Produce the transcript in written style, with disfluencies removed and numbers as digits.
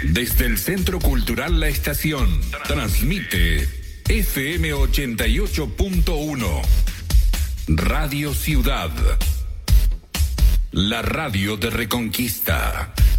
Desde el Centro Cultural La Estación, transmite FM 88.1. Radio Ciudad. La radio de Reconquista.